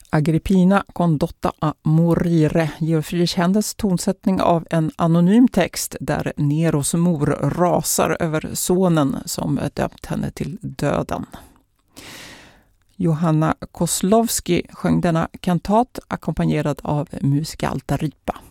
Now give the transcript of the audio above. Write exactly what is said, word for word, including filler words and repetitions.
Agrippina condotta a morire, Georg Friedrich Händels tonsättning av en anonym text där Neros mor rasar över sonen som dömt henne till döden. Johanna Koslowski sjöng denna kantat ackompanjerad av Musica Alta Ripa.